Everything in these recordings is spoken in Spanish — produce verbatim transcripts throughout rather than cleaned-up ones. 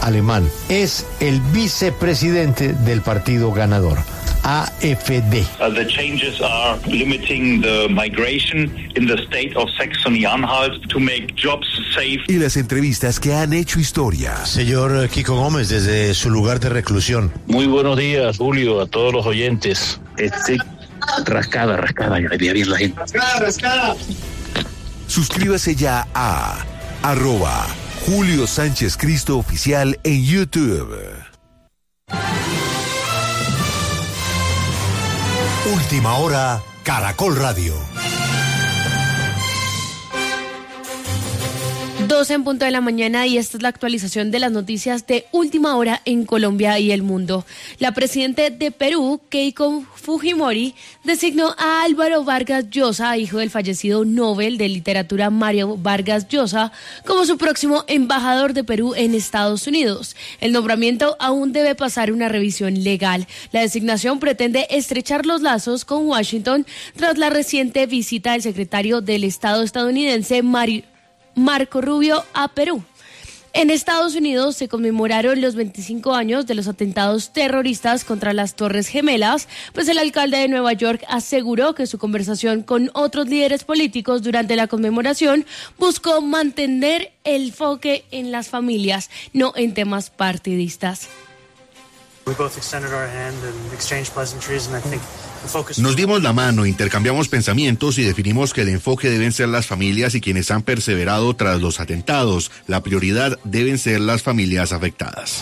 alemán. Es el vicepresidente del partido ganador, A F D. Uh, the changes are limiting the migration in the state of Saxony-Anhalt to make jobs safe. Y las entrevistas que han hecho historia. Señor Kiko Gómez, desde su lugar de reclusión. Muy buenos días, Julio, a todos los oyentes. Este, rascada, rascada, ya le vi bien la gente. Rascada, rascada. Suscríbase ya a arroba Julio Sánchez Cristo Oficial en YouTube. Última hora, Caracol Radio. doce en punto de la mañana y esta es la actualización de las noticias de última hora en Colombia y el mundo. La presidenta de Perú, Keiko Fujimori, designó a Álvaro Vargas Llosa, hijo del fallecido Nobel de Literatura Mario Vargas Llosa, como su próximo embajador de Perú en Estados Unidos. El nombramiento aún debe pasar una revisión legal. La designación pretende estrechar los lazos con Washington tras la reciente visita del secretario del Estado estadounidense Mario Marco Rubio a Perú. En Estados Unidos se conmemoraron los veinticinco años de los atentados terroristas contra las Torres Gemelas, pues el alcalde de Nueva York aseguró que su conversación con otros líderes políticos durante la conmemoración buscó mantener el enfoque en las familias, no en temas partidistas. Nos dimos la mano, intercambiamos pensamientos y definimos que el enfoque deben ser las familias y quienes han perseverado tras los atentados. La prioridad deben ser las familias afectadas.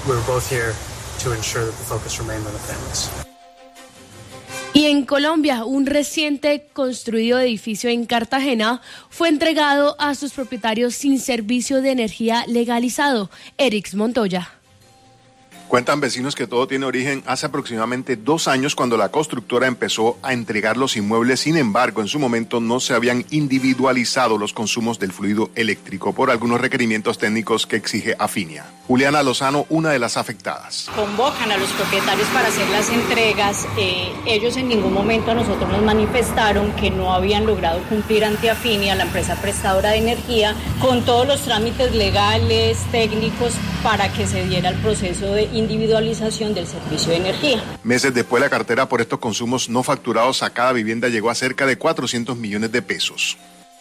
Y en Colombia, un reciente construido edificio en Cartagena fue entregado a sus propietarios sin servicio de energía legalizado. Erix Montoya. Cuentan vecinos que todo tiene origen hace aproximadamente dos años cuando la constructora empezó a entregar los inmuebles. Sin embargo, en su momento no se habían individualizado los consumos del fluido eléctrico por algunos requerimientos técnicos que exige Afinia. Juliana Lozano, una de las afectadas. Convocan a los propietarios para hacer las entregas. Eh, ellos en ningún momento a nosotros nos manifestaron que no habían logrado cumplir ante Afinia, la empresa prestadora de energía, con todos los trámites legales, técnicos, para que se diera el proceso de individualización del servicio de energía. Meses después, la cartera por estos consumos no facturados a cada vivienda llegó a cerca de cuatrocientos millones de pesos.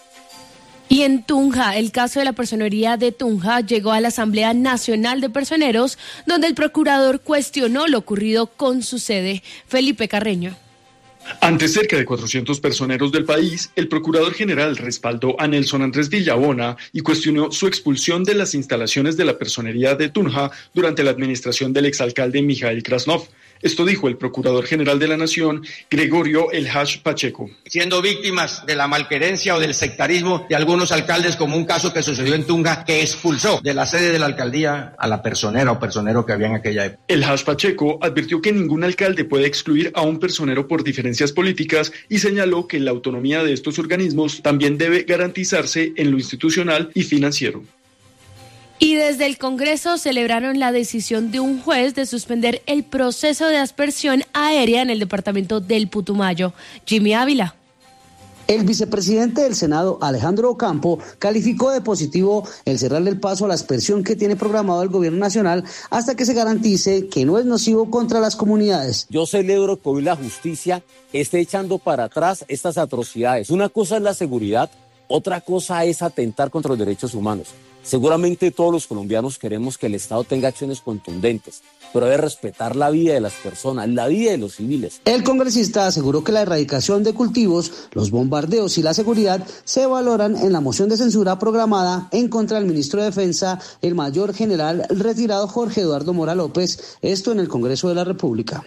Y en Tunja, el caso de la personería de Tunja llegó a la Asamblea Nacional de Personeros, donde el procurador cuestionó lo ocurrido con su sede. Felipe Carreño. Ante cerca de cuatrocientos personeros del país, el Procurador General respaldó a Nelson Andrés Villabona y cuestionó su expulsión de las instalaciones de la personería de Tunja durante la administración del exalcalde Mijail Krasnov. Esto dijo el Procurador General de la Nación, Gregorio El Hash Pacheco. Siendo víctimas de la malquerencia o del sectarismo de algunos alcaldes, como un caso que sucedió en Tunja, que expulsó de la sede de la alcaldía a la personera o personero que había en aquella época. El Hash Pacheco advirtió que ningún alcalde puede excluir a un personero por diferencias políticas y señaló que la autonomía de estos organismos también debe garantizarse en lo institucional y financiero. Y desde el Congreso celebraron la decisión de un juez de suspender el proceso de aspersión aérea en el departamento del Putumayo. Jimmy Ávila. El vicepresidente del Senado, Alejandro Ocampo, calificó de positivo el cerrarle el paso a la aspersión que tiene programado el gobierno nacional hasta que se garantice que no es nocivo contra las comunidades. Yo celebro que hoy la justicia esté echando para atrás estas atrocidades. Una cosa es la seguridad, otra cosa es atentar contra los derechos humanos. Seguramente todos los colombianos queremos que el Estado tenga acciones contundentes, pero debe respetar la vida de las personas, la vida de los civiles. El congresista aseguró que la erradicación de cultivos, los bombardeos y la seguridad se valoran en la moción de censura programada en contra del ministro de Defensa, el mayor general retirado Jorge Eduardo Mora López, esto en el Congreso de la República.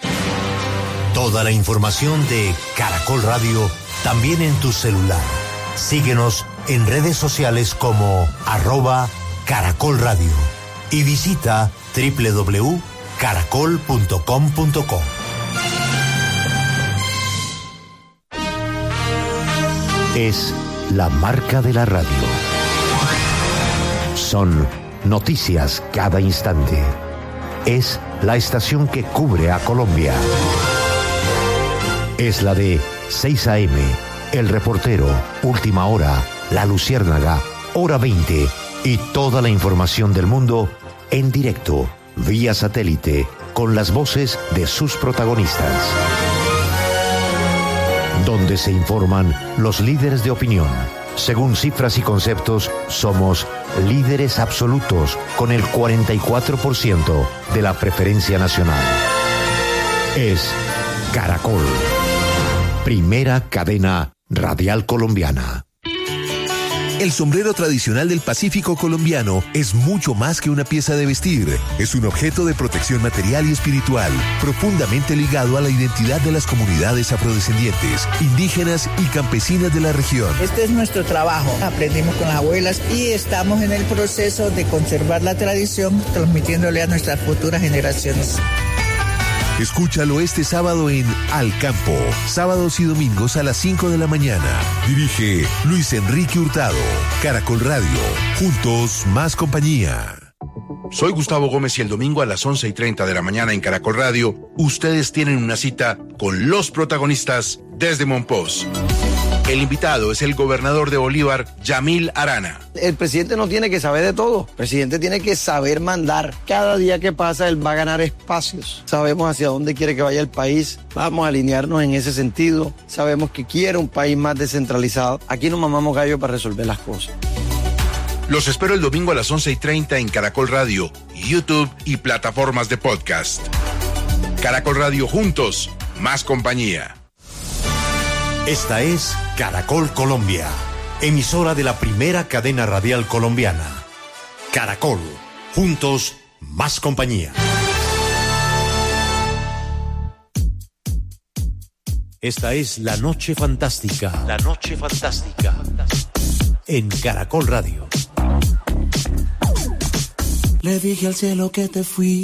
Toda la información de Caracol Radio también en tu celular. Síguenos en redes sociales como arroba Caracol Radio y visita doble u doble u doble u punto caracol punto com punto co. Es la marca de la radio. Son noticias cada instante. Es la estación que cubre a Colombia. Es la de seis a eme, El Reportero, Última Hora, La Luciérnaga, Hora veinte y toda la información del mundo en directo, vía satélite, con las voces de sus protagonistas. Donde se informan los líderes de opinión. Según cifras y conceptos, somos líderes absolutos con el cuarenta y cuatro por ciento de la preferencia nacional. Es Caracol, primera cadena radial colombiana. El sombrero tradicional del Pacífico colombiano es mucho más que una pieza de vestir. Es un objeto de protección material y espiritual, profundamente ligado a la identidad de las comunidades afrodescendientes, indígenas y campesinas de la región. Este es nuestro trabajo. Aprendimos con las abuelas y estamos en el proceso de conservar la tradición, transmitiéndole a nuestras futuras generaciones. Escúchalo este sábado en Al Campo, sábados y domingos a las cinco de la mañana. Dirige Luis Enrique Hurtado. Caracol Radio, juntos más compañía. Soy Gustavo Gómez y el domingo a las once y treinta de la mañana en Caracol Radio, ustedes tienen una cita con los protagonistas desde Monpós. El invitado es el gobernador de Bolívar, Yamil Arana. El presidente no tiene que saber de todo. El presidente tiene que saber mandar. Cada día que pasa, él va a ganar espacios. Sabemos hacia dónde quiere que vaya el país. Vamos a alinearnos en ese sentido. Sabemos que quiere un país más descentralizado. Aquí nos mamamos gallo para resolver las cosas. Los espero el domingo a las once y treinta en Caracol Radio, YouTube y plataformas de podcast. Caracol Radio, juntos, más compañía. Esta es Caracol Colombia, emisora de la primera cadena radial colombiana. Caracol, juntos, más compañía. Esta es La Noche Fantástica. La Noche Fantástica. En Caracol Radio. Le dije al cielo que te fui.